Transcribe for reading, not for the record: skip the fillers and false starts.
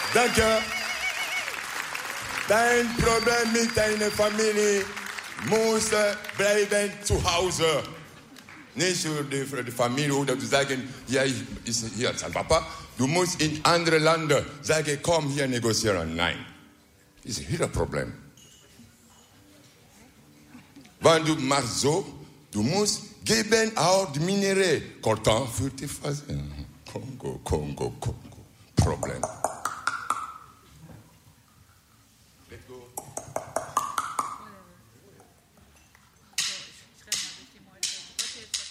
Danke. Dein Problem mit deiner Familie muss bleiben zu Hause. Nicht für die Familie oder du sagen, ja, ist hier sein Papa. Du musst in andere Länder sagen, komm hier negozieren. Nein. Das ist ihr Problem. Wenn du machst so, du musst geben auch die Minerais. Coltan für die Phase. Kongo, Kongo, Kongo.